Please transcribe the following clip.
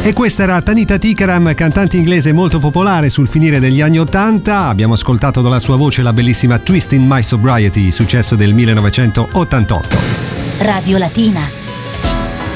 E questa era Tanita Tikaram, cantante inglese molto popolare sul finire degli anni '80. Abbiamo ascoltato dalla sua voce la bellissima Twist in My Sobriety, successo del 1988. Radio Latina.